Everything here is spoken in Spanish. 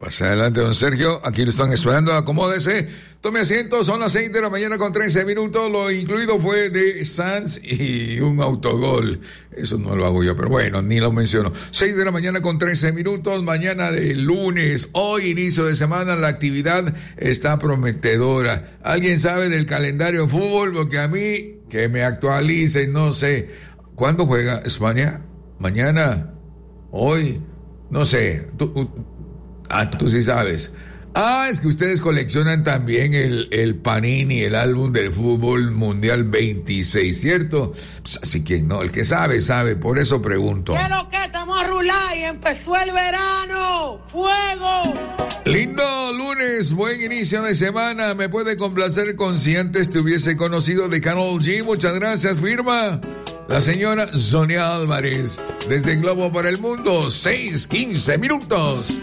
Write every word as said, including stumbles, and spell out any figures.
Pasa adelante, don Sergio. Aquí lo están esperando. Acomódese. Tome asiento. Son las seis de la mañana con trece minutos. Lo incluido fue de Sanz y un autogol. Eso no lo hago yo, pero bueno, ni lo menciono. seis de la mañana con trece minutos. Mañana de lunes. Hoy, inicio de semana, la actividad está prometedora. ¿Alguien sabe del calendario de fútbol? Porque a mí, que me actualicen, no sé. ¿Cuándo juega España? ¿Mañana? ¿Hoy? No sé. Tú, ah, tú sí sabes. Ah, es que ustedes coleccionan también el, el Panini, el álbum del fútbol mundial veintiséis, ¿cierto? Pues así que no, el que sabe, sabe, por eso pregunto. ¿Qué es lo que estamos a rular y empezó el verano? ¡Fuego! Lindo lunes, buen inicio de semana. Me puede complacer con si antes te hubiese conocido de Karol G. Muchas gracias, firma la señora Sonia Álvarez. Desde Globo para el Mundo, seis quince minutos.